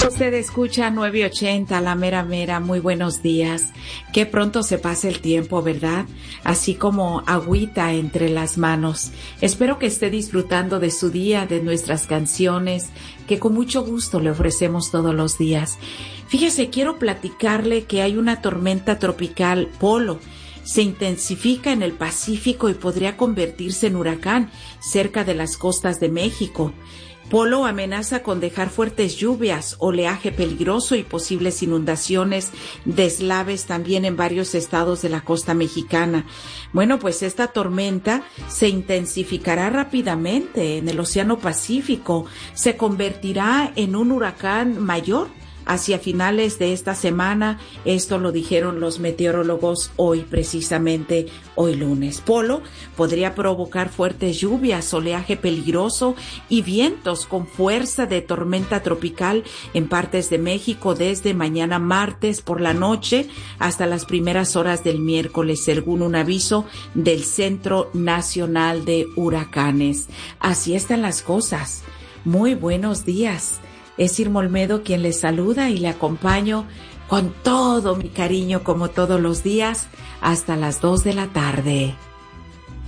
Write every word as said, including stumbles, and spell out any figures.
Usted escucha nueve ochenta, la mera mera, muy buenos días. Qué pronto se pasa el tiempo, ¿verdad? Así como agüita entre las manos. Espero que esté disfrutando de su día, de nuestras canciones, que con mucho gusto le ofrecemos todos los días. Fíjese, quiero platicarle que hay una tormenta tropical Polo. Se intensifica en el Pacífico y podría convertirse en huracán cerca de las costas de México. Polo amenaza con dejar fuertes lluvias, oleaje peligroso y posibles inundaciones, deslaves también en varios estados de la costa mexicana. Bueno, pues esta tormenta se intensificará rápidamente en el Océano Pacífico, se convertirá en un huracán mayor hacia finales de esta semana. Esto lo dijeron los meteorólogos hoy, precisamente hoy lunes. Polo podría provocar fuertes lluvias, oleaje peligroso y vientos con fuerza de tormenta tropical en partes de México desde mañana martes por la noche hasta las primeras horas del miércoles, según un aviso del Centro Nacional de Huracanes. Así están las cosas. Muy buenos días. Es Irma Olmedo quien les saluda y le acompaño con todo mi cariño como todos los días hasta las dos de la tarde.